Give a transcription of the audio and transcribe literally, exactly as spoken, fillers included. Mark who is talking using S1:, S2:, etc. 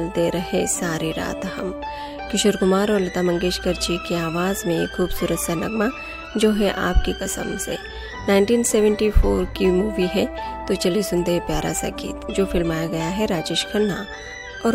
S1: दे रहे सारी रात हम। किशोर कुमार और लता मंगेशकर जी की आवाज़ में एक खूबसूरत सा नगमा जो है आपकी कसम से। उन्नीस सौ चौहत्तर की मूवी है, तो चलिए सुनते हैं प्यारा सा गीत जो फिल्माया गया है राजेश खन्ना